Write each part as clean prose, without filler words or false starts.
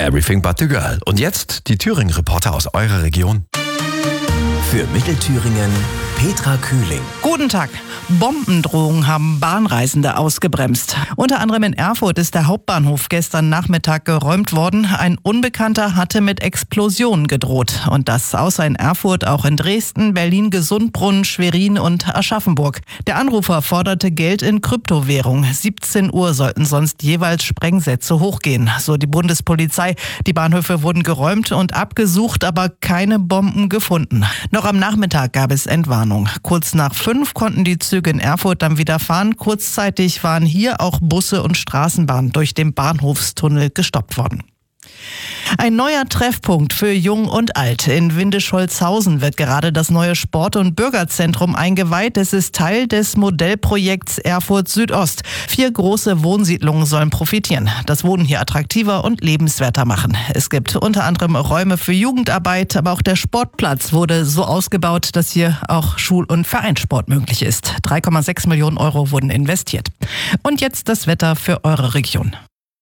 Everything But The Girl. Und jetzt die Thüringen-Reporter aus eurer Region. Für Mittelthüringen Petra Kühling. Guten Tag. Bombendrohungen haben Bahnreisende ausgebremst. Unter anderem in Erfurt ist der Hauptbahnhof gestern Nachmittag geräumt worden. Ein Unbekannter hatte mit Explosionen gedroht. Und das außer in Erfurt auch in Dresden, Berlin, Gesundbrunnen, Schwerin und Aschaffenburg. Der Anrufer forderte Geld in Kryptowährung. 17 Uhr sollten sonst jeweils Sprengsätze hochgehen, so die Bundespolizei. Die Bahnhöfe wurden geräumt und abgesucht, aber keine Bomben gefunden. Noch am Nachmittag gab es Entwarnung. Kurz nach 5 konnten die Züge in Erfurt dann wieder fahren. Kurzzeitig waren hier auch Busse und Straßenbahnen durch den Bahnhofstunnel gestoppt worden. Ein neuer Treffpunkt für Jung und Alt. In Windischholzhausen wird gerade das neue Sport- und Bürgerzentrum eingeweiht. Es ist Teil des Modellprojekts Erfurt Südost. 4 große Wohnsiedlungen sollen profitieren. Das Wohnen hier attraktiver und lebenswerter machen. Es gibt unter anderem Räume für Jugendarbeit, aber auch der Sportplatz wurde so ausgebaut, dass hier auch Schul- und Vereinssport möglich ist. 3,6 Millionen Euro wurden investiert. Und jetzt das Wetter für eure Region.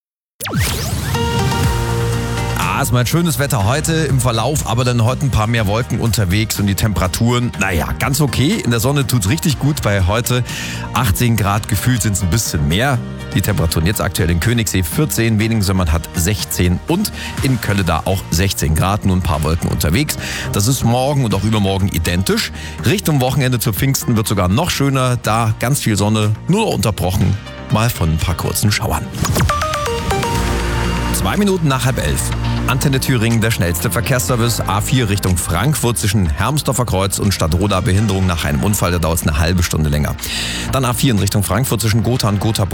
Erstmal ein schönes Wetter heute im Verlauf, aber dann heute ein paar mehr Wolken unterwegs und die Temperaturen, ganz okay. In der Sonne tut's richtig gut bei heute 18 Grad, gefühlt sind es ein bisschen mehr. Die Temperaturen jetzt aktuell in Königssee 14, Weningen hat 16 und in Kölle da auch 16 Grad, nur ein paar Wolken unterwegs. Das ist morgen und auch übermorgen identisch. Richtung Wochenende zu Pfingsten wird sogar noch schöner, da ganz viel Sonne, nur noch unterbrochen, mal von ein paar kurzen Schauern. 2 Minuten nach 10:30. Antenne Thüringen, der schnellste Verkehrsservice. A4 Richtung Frankfurt zwischen Hermsdorfer Kreuz und Stadtroda. Behinderung nach einem Unfall, da dauert es eine halbe Stunde länger. Dann A4 in Richtung Frankfurt zwischen Gotha und Gotha